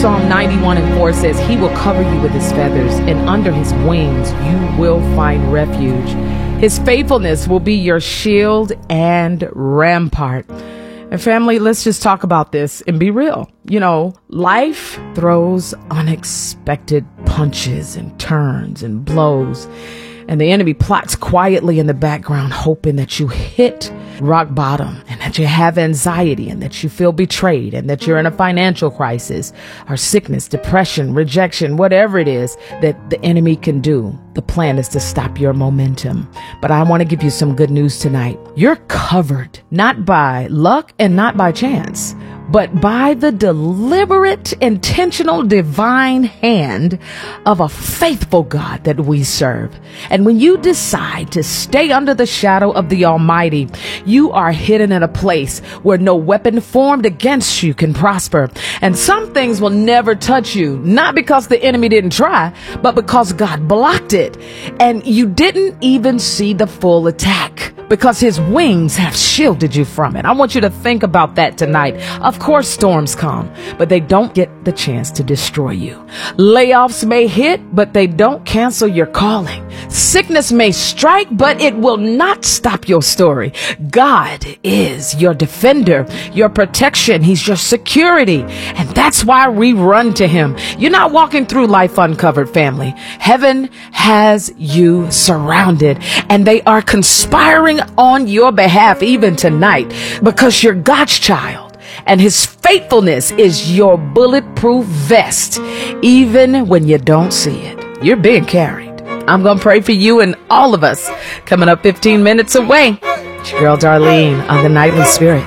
Psalm 91:4 says, He will cover you with His feathers, and under His wings you will find refuge. His faithfulness will be your shield and rampart. And family, let's just talk about this and be real. You know, life throws unexpected punches and turns and blows. And the enemy plots quietly in the background, hoping that you hit rock bottom and that you have anxiety and that you feel betrayed and that you're in a financial crisis or sickness, depression, rejection, whatever it is that the enemy can do. The plan is to stop your momentum. But I want to give you some good news tonight. You're covered, not by luck and not by chance, but by the deliberate, intentional, divine hand of a faithful God that we serve. And when you decide to stay under the shadow of the Almighty, you are hidden in a place where no weapon formed against you can prosper. And some things will never touch you, not because the enemy didn't try, but because God blocked it. And you didn't even see the full attack, because His wings have shielded you from it. I want you to think about that tonight. Of course, storms come, but they don't get the chance to destroy you. Layoffs may hit, but they don't cancel your calling. Sickness may strike, but it will not stop your story. God is your defender, your protection. He's your security. And that's why we run to Him. You're not walking through life uncovered, family. Heaven has you surrounded, and they are conspiring on your behalf even tonight, because you're God's child, and His faithfulness is your bulletproof vest, even when you don't see it. You're being carried. I'm going to pray for you and all of us coming up 15 minutes away. It's your girl Darlene on the Nightly Spirit.